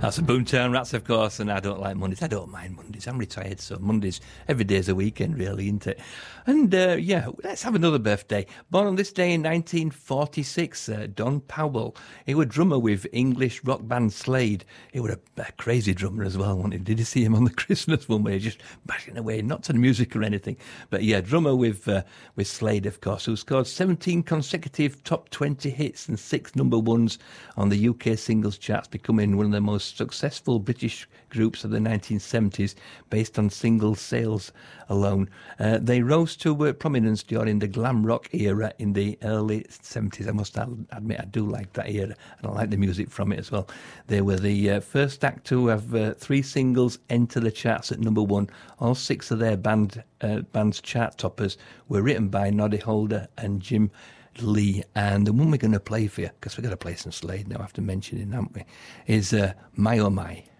That's the Boomtown Rats, of course, and I don't like Mondays. I don't mind Mondays. I'm retired, so Mondays, every day's a weekend, really, isn't it? And, yeah, let's have another birthday. Born on this day in 1946, Don Powell. He was drummer with English rock band Slade. He was a crazy drummer as well, wasn't he? Did you see him on the Christmas one where he just bashing away, not to the music or anything? But, yeah, drummer with Slade, of course, who scored 17 consecutive top 20 hits and 6 number ones on the UK singles charts, becoming one of the most successful British groups of the 1970s based on single sales alone. They rose to prominence during the glam rock era in the early 70s. I must admit I do like that era, and I like the music from it as well. They were the first act to have 3 singles enter the charts at number 1. All 6 of their band's chart toppers were written by Noddy Holder and Jim Lee, and the one we're going to play for you, because we're going to play some Slade now after mentioning, haven't we, is My Oh My.